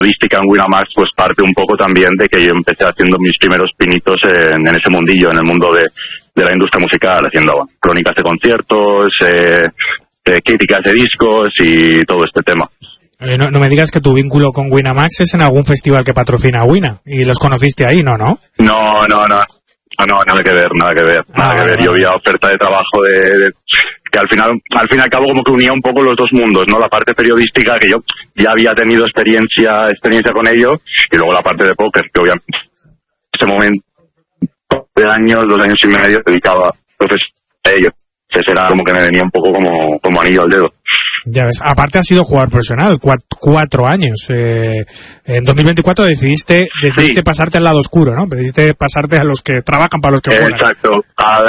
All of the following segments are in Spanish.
periodística en Winamax, pues parte un poco también de que yo empecé haciendo mis primeros pinitos en ese mundillo, en el mundo de la industria musical, haciendo crónicas de conciertos, de críticas de discos y todo este tema. No me digas que tu vínculo con Winamax es en algún festival que patrocina Wina y los conociste ahí, ¿no? No, nada que ver. Yo vi oferta de trabajo de que al fin y al cabo como que unía un poco los dos mundos, ¿no? La parte periodística, que yo ya había tenido experiencia con ello, y luego la parte de póker, que obviamente en ese momento de 2 años y medio dedicaba a ello. Entonces era como que me venía un poco como anillo al dedo. Ya ves, aparte has sido jugador profesional, 4 años. En 2024 decidiste pasarte al lado oscuro, ¿no? Decidiste pasarte a los que trabajan para los que juegan. Exacto,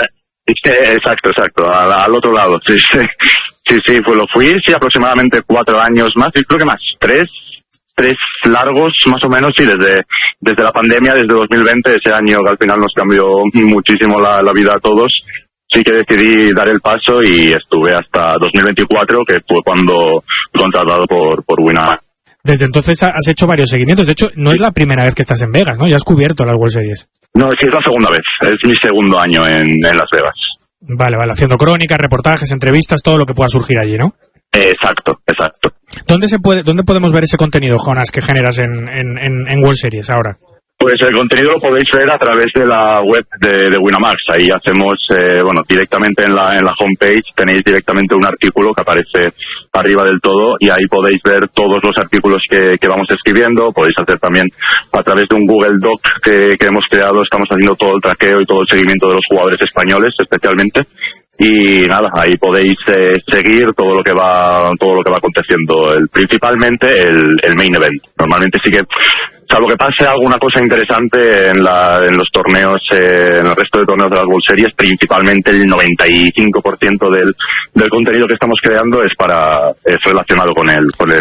al otro lado. Sí, pues lo fui, aproximadamente 4 años más, y creo que más, 3 largos más o menos, sí, desde la pandemia, desde 2020, ese año que al final nos cambió muchísimo la vida a todos. Sí que decidí dar el paso y estuve hasta 2024, que fue cuando contratado por Winamax. Desde entonces has hecho varios seguimientos. De hecho, no es la primera vez que estás en Vegas, ¿no? Ya has cubierto las World Series. No, sí, es la segunda vez. Es mi segundo año en Las Vegas. Vale, haciendo crónicas, reportajes, entrevistas, todo lo que pueda surgir allí, ¿no? Exacto. ¿Dónde podemos ver ese contenido, Jonas, que generas en World Series ahora? Pues el contenido lo podéis ver a través de la web de Winamax. Ahí hacemos, directamente en la homepage tenéis directamente un artículo que aparece arriba del todo, y ahí podéis ver todos los artículos que vamos escribiendo. Podéis hacer también a través de un Google Doc que hemos creado. Estamos haciendo todo el traqueo y todo el seguimiento de los jugadores españoles, especialmente. Y nada, ahí podéis seguir todo lo que va aconteciendo, principalmente el main event. Normalmente sí que, salvo que pase alguna cosa interesante en los torneos, en el resto de torneos de las World Series, principalmente el 95% del contenido que estamos creando es relacionado con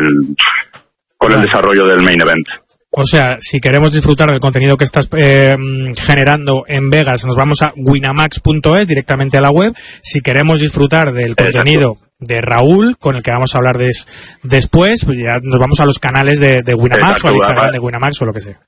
el desarrollo del main event. O sea, si queremos disfrutar del contenido que estás generando en Vegas, nos vamos a winamax.es, directamente a la web. Si queremos disfrutar del contenido de Raúl, con el que vamos a hablar después, pues ya nos vamos a los canales de Winamax, o al Instagram de Winamax o lo que sea.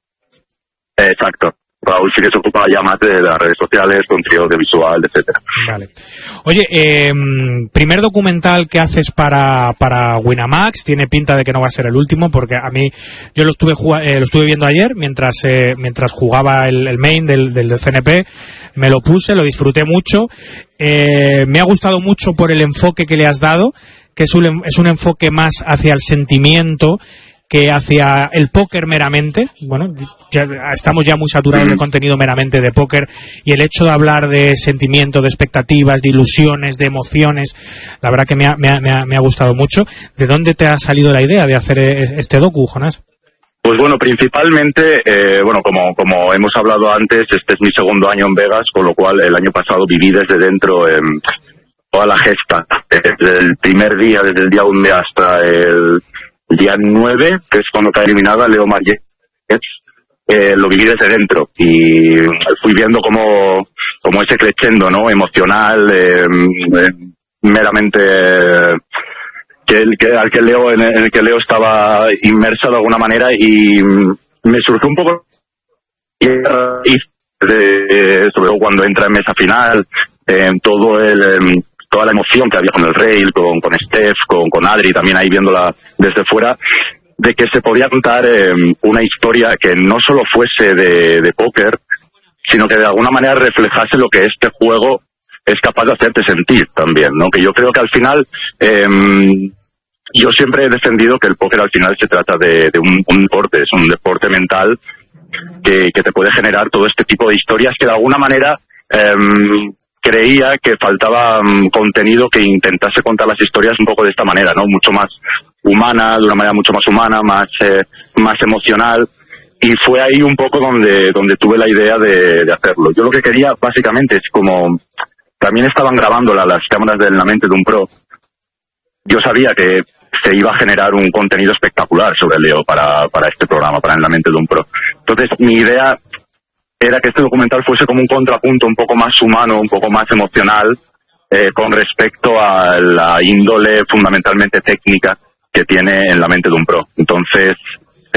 Exacto. Raúl sí que se ocupa ya más de las redes sociales, contenido audiovisual, etcétera. Vale. Oye, primer documental que haces para Winamax, tiene pinta de que no va a ser el último, porque a mí, yo lo estuve viendo ayer mientras jugaba el main del CNP, me lo puse, lo disfruté mucho, me ha gustado mucho por el enfoque que le has dado, que es un enfoque más hacia el sentimiento que hacia el póker meramente. Bueno, estamos ya muy saturados de contenido meramente de póker, y el hecho de hablar de sentimiento, de expectativas, de ilusiones, de emociones, la verdad que me ha gustado mucho. ¿De dónde te ha salido la idea de hacer este docu, Jonás? Pues bueno, principalmente, como hemos hablado antes, este es mi segundo año en Vegas, con lo cual el año pasado viví desde dentro toda la gesta, desde el primer día, desde el día 1 hasta el día 9, que es cuando cae eliminada Leo Marquez, lo viví desde dentro, y fui viendo como ese crescendo, ¿no? Emocional, meramente en el que Leo estaba inmersa de alguna manera, y me surgió un poco sobre todo cuando entra en mesa final, toda la emoción que había con el Rail, con Steph, con Adri, también ahí viéndola desde fuera, de que se podía contar una historia que no solo fuese de póker, sino que de alguna manera reflejase lo que este juego es capaz de hacerte sentir también, ¿no? Que yo creo que al final, yo siempre he defendido que el póker al final se trata de un deporte, es un deporte mental que te puede generar todo este tipo de historias que de alguna manera creía que faltaba contenido que intentase contar las historias un poco de esta manera, ¿no? Mucho más humana, de una manera mucho más humana, más emocional, y fue ahí un poco donde tuve la idea de hacerlo. Yo lo que quería básicamente es, como también estaban grabando las cámaras de La Mente de un Pro, yo sabía que se iba a generar un contenido espectacular sobre Leo para este programa, para En La Mente de un Pro. Entonces mi idea era que este documental fuese como un contrapunto un poco más humano, un poco más emocional, con respecto a la índole fundamentalmente técnica que tiene En La Mente de un Pro. Entonces,